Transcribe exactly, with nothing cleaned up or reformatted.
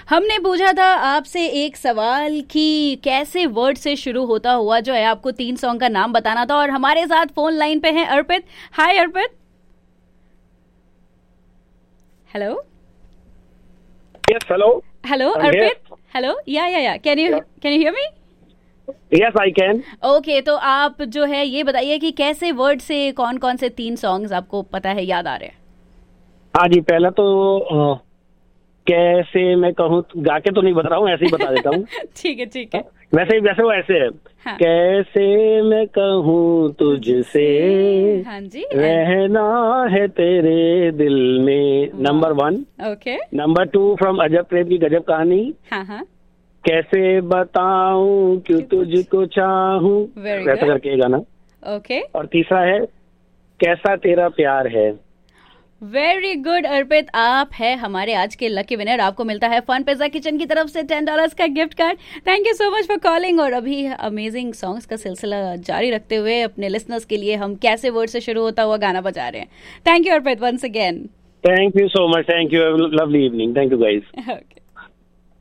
हमने पूछा था आपसे एक सवाल कि कैसे वर्ड से शुरू होता हुआ जो है आपको तीन सॉन्ग का नाम बताना था, और हमारे साथ फोन लाइन पे हैं अर्पित। हाय अर्पित। हेलो यस हेलो हेलो अर्पित। हेलो या या या can you can you hear me? Yes I can. Okay, तो आप जो है ये बताइए कि कैसे वर्ड से कौन कौन से तीन सॉन्ग्स आपको पता है, याद आ रहे हैं? हाँ जी, पहला तो आ, कैसे मैं कहूँ, गा के तो नहीं बता रहा हूँ, ऐसे ही बता देता हूँ। ठीक है ठीक है। वैसे ही वैसे वो ऐसे है। हाँ। कैसे मैं कहूँ तुझसे, हाँ जी, रहना है तेरे दिल में, number one. Okay. Number two from अजब प्रेम की गजब कहानी, हाँ हाँ, कैसे बताऊं क्यों तुझको चाहूं, Very वैसा good. करके ये गाना। ओके, और तीसरा है कैसा तेरा प्यार है। वेरी गुड अर्पित, आप है हमारे आज के लकी विनर। आपको मिलता है फन पिज्जा किचन की तरफ से टेन डॉलर्स का gift card. Thank you so much for calling. और अभी अमेजिंग सॉन्ग्स का सिलसिला जारी रखते हुए अपने लिसनर्स के लिए हम कैसे वर्ड से शुरू होता हुआ गाना बजा रहे हैं। Thank you Arpit once again. Thank you so much, thank you, lovely evening, thank you guys. Okay.